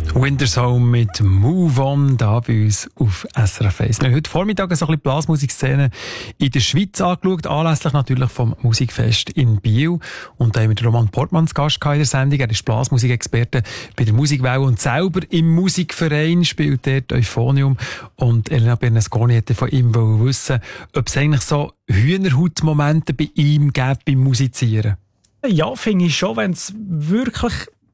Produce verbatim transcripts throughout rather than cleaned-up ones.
Winter's Home mit Move On, da bei uns auf S R F eins. Wir haben heute Vormittag so ein bisschen Blasmusikszene in der Schweiz angeschaut, anlässlich natürlich vom Musikfest in Biel. Und da haben wir den Roman Portmann zu Gast in der Sendung. Er ist Blasmusikexperte bei der Musikwelle und selber im Musikverein spielt dort Euphonium. Und Elena Bernasconi hätte von ihm wissen, ob es eigentlich so Hühnerhautmomente bei ihm gibt beim Musizieren. Ja, finde ich schon, wenn es wirklich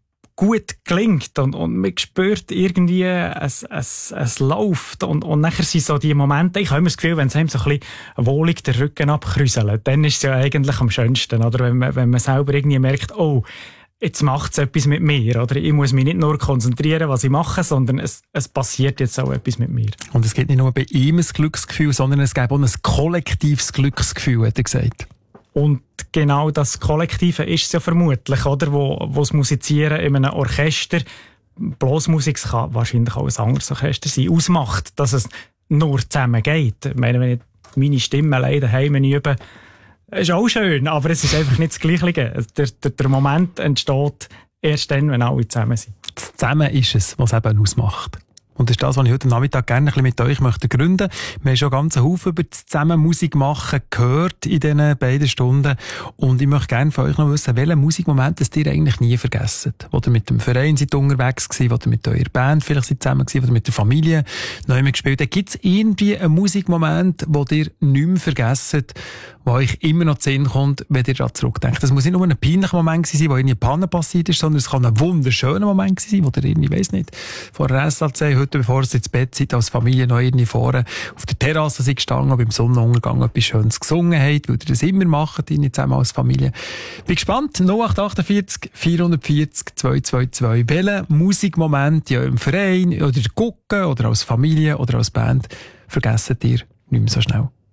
gut klingt und, und man spürt irgendwie, es, es, es läuft und, und nachher sind so die Momente, ich habe immer das Gefühl, wenn es einem so ein bisschen wohlig den Rücken abkrüselt, dann ist es ja eigentlich am schönsten, oder? Wenn man, wenn man selber irgendwie merkt, oh, jetzt macht es etwas mit mir, oder? Ich muss mich nicht nur konzentrieren, was ich mache, sondern es, es passiert jetzt auch etwas mit mir. Und es gibt nicht nur bei ihm ein Glücksgefühl, sondern es gibt auch ein kollektives Glücksgefühl, hat er gesagt. Und genau das Kollektive ist es ja vermutlich, oder? Wo, wo das Musizieren in einem Orchester, Blasmusik kann wahrscheinlich auch ein anderes Orchester sein, ausmacht, dass es nur zusammen geht. Ich meine, wenn ich meine Stimme alleine daheim übe, ist auch schön, aber es ist einfach nicht das Gleiche. Der, der, der Moment entsteht erst dann, wenn alle zusammen sind. Zusammen ist es, was es eben ausmacht. Und das ist das, was ich heute Nachmittag gerne ein bisschen mit euch möchte gründen. Wir haben schon ganz einen Haufen über das zusammen Musik machen gehört in diesen beiden Stunden. Und ich möchte gerne von euch noch wissen, welchen Musikmoment das ihr eigentlich nie vergessen. Wo ihr mit dem Verein seid unterwegs gewesen, wo ihr mit eurer Band vielleicht seid zusammen gewesen, wo ihr mit der Familie neu gespielt habt. Gibt es irgendwie einen Musikmoment, den ihr nicht mehr vergesst, der euch immer noch zu Sinn kommt, wenn ihr daran zurückdenkt? Das muss nicht nur ein peinlicher Moment sein, wo irgendwie eine Panne passiert ist, sondern es kann ein wunderschöner Moment sein, wo ihr irgendwie, weiss nicht, vor der S L C heute, bevor ihr ins Bett seid, als Familie noch irgendwie vorne auf der Terrasse seid gestanden und beim Sonnenuntergang etwas Schönes gesungen habt, weil ihr das immer macht, irgendwie zusammen als Familie. Bin gespannt, null acht achtundvierzig vierhundertvierzig zweihundertzweiundzwanzig. Welchen Musikmoment in eurem Verein oder gucken oder als Familie oder als Band vergesst ihr nicht mehr so schnell?